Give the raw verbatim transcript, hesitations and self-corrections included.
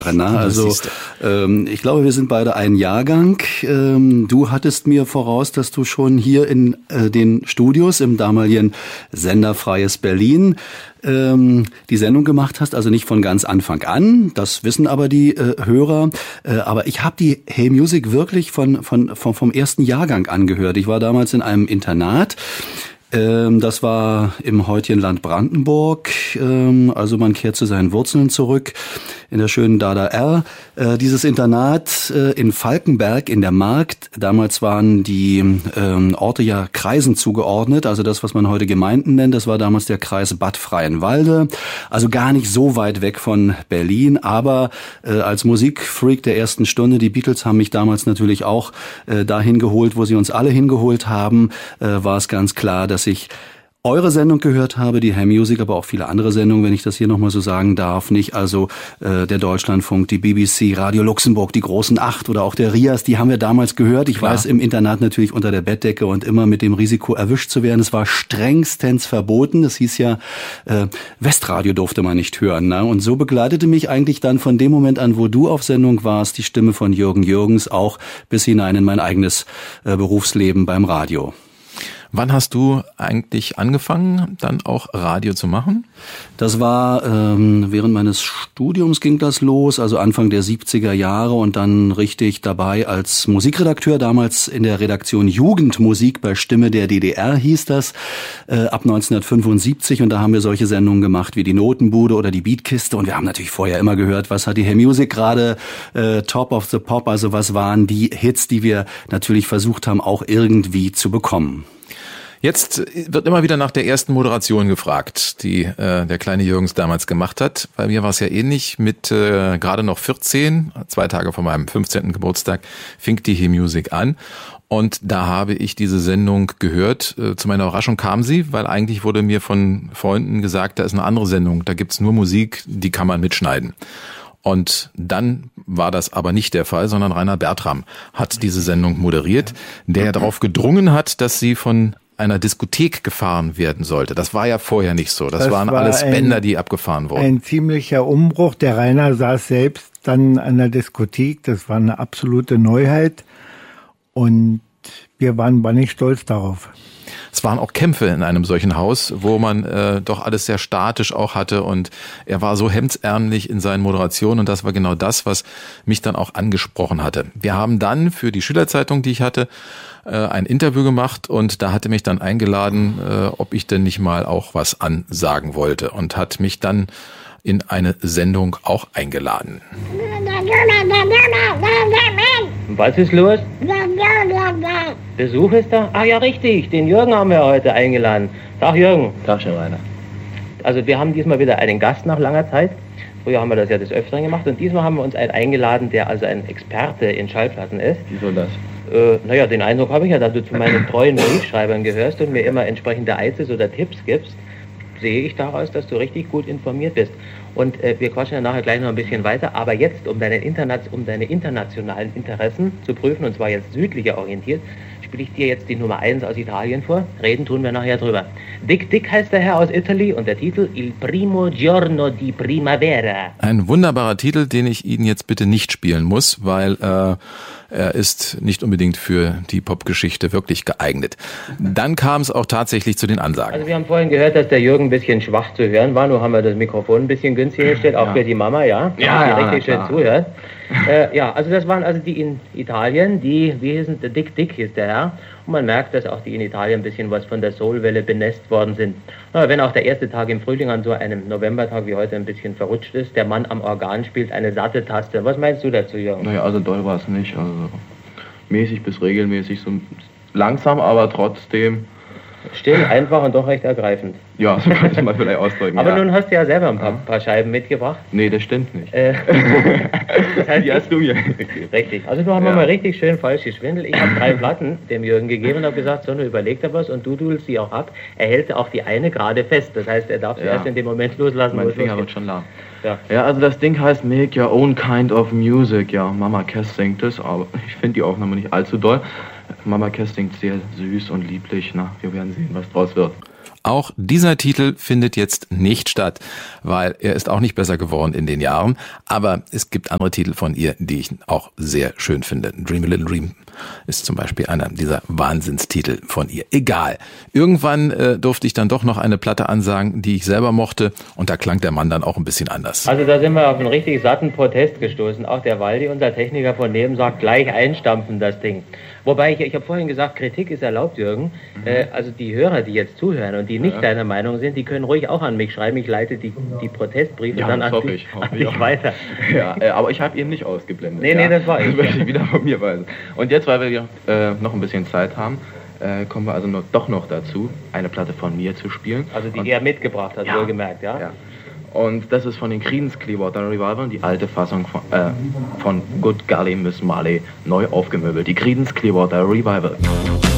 Na, also ähm, ich glaube, wir sind beide ein Jahrgang. Ähm, du hattest mir voraus, dass du schon hier in äh, den Studios im damaligen Sender Freies Berlin ähm, die Sendung gemacht hast, also nicht von ganz Anfang an, das wissen aber die äh, Hörer, äh, aber ich habe die Hey Music wirklich von, von, von vom ersten Jahrgang angehört. Ich war damals in einem Internat. Das war im heutigen Land Brandenburg, also man kehrt zu seinen Wurzeln zurück, in der schönen Dada R. Dieses Internat in Falkenberg in der Markt, damals waren die Orte ja Kreisen zugeordnet, also das, was man heute Gemeinden nennt, das war damals der Kreis Bad Freienwalde, also gar nicht so weit weg von Berlin, aber als Musikfreak der ersten Stunde, die Beatles haben mich damals natürlich auch dahin geholt, wo sie uns alle hingeholt haben, war es ganz klar, dass ich eure Sendung gehört habe, die Hey Music, aber auch viele andere Sendungen, wenn ich das hier nochmal so sagen darf, nicht also äh, der Deutschlandfunk, die B B C, Radio Luxemburg, die großen Acht oder auch der Rias, die haben wir damals gehört. Ich Klar. weiß, im Internat natürlich unter der Bettdecke und immer mit dem Risiko erwischt zu werden. Es war strengstens verboten. Das hieß ja, äh, Westradio durfte man nicht hören. Ne? Und so begleitete mich eigentlich dann von dem Moment an, wo du auf Sendung warst, die Stimme von Jürgen Jürgens auch bis hinein in mein eigenes äh, Berufsleben beim Radio. Wann hast du eigentlich angefangen, dann auch Radio zu machen? Das war, ähm, während meines Studiums ging das los, also Anfang der siebziger Jahre und dann richtig dabei als Musikredakteur, damals in der Redaktion Jugendmusik bei Stimme der D D R hieß das, äh, ab neunzehnhundertfünfundsiebzig und da haben wir solche Sendungen gemacht wie die Notenbude oder die Beatkiste und wir haben natürlich vorher immer gehört, was hat die Hey Music gerade, äh, Top of the Pop, also was waren die Hits, die wir natürlich versucht haben auch irgendwie zu bekommen. Jetzt wird immer wieder nach der ersten Moderation gefragt, die äh, der kleine Jürgens damals gemacht hat. Bei mir war es ja ähnlich mit äh, gerade noch vierzehn, zwei Tage vor meinem fünfzehnten Geburtstag, fing die Hey Music an. Und da habe ich diese Sendung gehört. Äh, zu meiner Überraschung kam sie, weil eigentlich wurde mir von Freunden gesagt, da ist eine andere Sendung, da gibt's nur Musik, die kann man mitschneiden. Und dann war das aber nicht der Fall, sondern Rainer Bertram hat diese Sendung moderiert, der ja darauf gedrungen hat, dass sie von einer Diskothek gefahren werden sollte. Das war ja vorher nicht so. Das, das waren war alles ein, Bänder, die abgefahren wurden. Ein ziemlicher Umbruch. Der Rainer saß selbst dann an der Diskothek. Das war eine absolute Neuheit. Und wir waren, waren nicht stolz darauf. Es waren auch Kämpfe in einem solchen Haus, wo man äh, doch alles sehr statisch auch hatte und er war so hemdsärmlich in seinen Moderationen und das war genau das, was mich dann auch angesprochen hatte. Wir haben dann für die Schülerzeitung, die ich hatte, äh, ein Interview gemacht und da hatte mich dann eingeladen, äh, ob ich denn nicht mal auch was ansagen wollte und hat mich dann in eine Sendung auch eingeladen. Was ist los? Besuch ist da? Ach ja, richtig, den Jürgen haben wir heute eingeladen. Tag Jürgen. Tag schön, Rainer. Also wir haben diesmal wieder einen Gast nach langer Zeit. Früher haben wir das ja des Öfteren gemacht und diesmal haben wir uns einen eingeladen, der also ein Experte in Schallplatten ist. Wieso das? Äh, naja, den Eindruck habe ich ja, dass du zu meinen treuen Briefschreibern gehörst und mir immer entsprechende Eizes oder Tipps gibst. Sehe ich daraus, dass du richtig gut informiert bist. Und äh, wir quatschen ja nachher gleich noch ein bisschen weiter, aber jetzt, um deine, Interna- um deine internationalen Interessen zu prüfen, und zwar jetzt südlicher orientiert, spiele ich dir jetzt die Nummer eins aus Italien vor. Reden tun wir nachher drüber. Dick Dick heißt der Herr aus Italy und der Titel Il primo giorno di primavera. Ein wunderbarer Titel, den ich Ihnen jetzt bitte nicht spielen muss, weil äh, er ist nicht unbedingt für die Popgeschichte wirklich geeignet. Dann kam es auch tatsächlich zu den Ansagen. Also wir haben vorhin gehört, dass der Jürgen ein bisschen schwach zu hören war. Nun haben wir das Mikrofon ein bisschen günstiger gestellt, auch ja. für die Mama, ja, ja, ja, richtig ja, schön zuhört. Äh, ja, also das waren also die in Italien, die, wie hießen, der Dick Dick hieß der Herr. Und man merkt, dass auch die in Italien ein bisschen was von der Soulwelle benässt worden sind. Na, wenn auch der erste Tag im Frühling an so einem Novembertag wie heute ein bisschen verrutscht ist, der Mann am Organ spielt eine satte Taste. Was meinst du dazu, Jürgen? Naja, also doll war es nicht. Also mäßig bis regelmäßig, so langsam, aber trotzdem... Still, einfach und doch recht ergreifend. Ja, so kann ich mal vielleicht ausdrücken. Aber ja. nun hast du ja selber ein paar, paar Scheiben mitgebracht. Nee, das stimmt nicht. Äh, das heißt, die hast du mir gegeben. Richtig. Also du hast ja. mal richtig schön falsch geschwindelt. Ich habe drei Platten dem Jürgen gegeben und habe gesagt, so, nu überlegt er was und du dudelst sie auch ab. Er hält auch die eine gerade fest. Das heißt, er darf sie ja. erst in dem Moment loslassen. Mein Finger wird schon lahm. Ja. ja, also das Ding heißt Make Your Own Kind of Music. Ja, Mama Cass singt es, aber ich finde die Aufnahme nicht allzu doll. Mama Cass singt sehr süß und lieblich. Na, wir werden sehen, was draus wird. Auch dieser Titel findet jetzt nicht statt, weil er ist auch nicht besser geworden in den Jahren. Aber es gibt andere Titel von ihr, die ich auch sehr schön finde. Dream a Little Dream ist zum Beispiel einer dieser Wahnsinnstitel von ihr. Egal. Irgendwann äh, durfte ich dann doch noch eine Platte ansagen, die ich selber mochte. Und da klang der Mann dann auch ein bisschen anders. Also da sind wir auf einen richtig satten Protest gestoßen. Auch der Waldi, unser Techniker von neben, sagt, gleich einstampfen das Ding. Wobei, ich, ich habe vorhin gesagt, Kritik ist erlaubt, Jürgen. Mhm. Äh, also die Hörer, die jetzt zuhören und die nicht ja. deiner Meinung sind, die können ruhig auch an mich schreiben. Ich leite die, die Protestbriefe ja, dann an, hoffe dich, ich, hoffe an dich weiter. Ja, äh, aber ich habe eben nicht ausgeblendet. Nee, ja. nee, das war ich. Das möchte ich wieder von mir weisen. Und jetzt, weil wir äh, noch ein bisschen Zeit haben, äh, kommen wir also noch, doch noch dazu, eine Platte von mir zu spielen. Also die und, er mitgebracht hat, ja, wohlgemerkt, ja? ja. Und das ist von den Creedence Clearwater Revival, die alte Fassung von, äh, von Good Golly Miss Marley, neu aufgemöbelt. Die Creedence Clearwater Revival.